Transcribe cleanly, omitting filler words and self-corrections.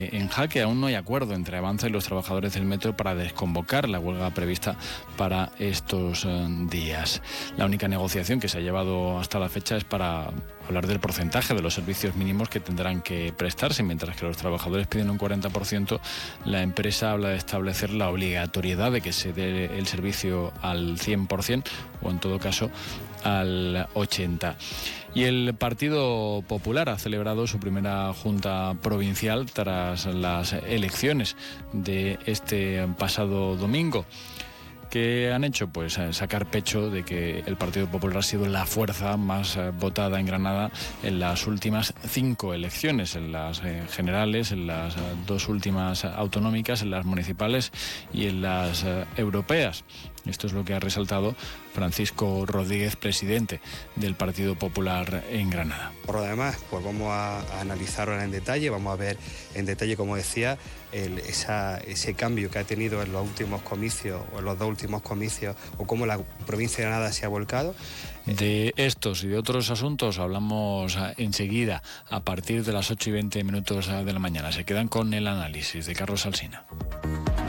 En Jaque aún no hay acuerdo entre Avanza y los trabajadores del metro para desconvocar la huelga prevista para estos días. La única negociación que se ha llevado hasta la fecha es para hablar del porcentaje de los servicios mínimos que tendrán que prestarse. Mientras que los trabajadores piden un 40%, la empresa habla de establecer la obligatoriedad de que se dé el servicio al 100% o en todo caso al 80%. Y el Partido Popular ha celebrado su primera junta provincial tras las elecciones de este pasado domingo. ¿Qué han hecho? Pues sacar pecho de que el Partido Popular ha sido la fuerza más votada en Granada en las últimas 5 elecciones, en las generales, en las 2 últimas autonómicas, en las municipales y en las europeas. Esto es lo que ha resaltado Francisco Rodríguez, presidente del Partido Popular en Granada. Por lo demás, pues vamos a analizarlo en detalle, vamos a ver en detalle, como decía, ese cambio que ha tenido en los últimos comicios o en los 2 últimos comicios, o cómo la provincia de Granada se ha volcado. De estos y de otros asuntos hablamos enseguida, a partir de las 8:20 de la mañana. Se quedan con el análisis de Carlos Alsina.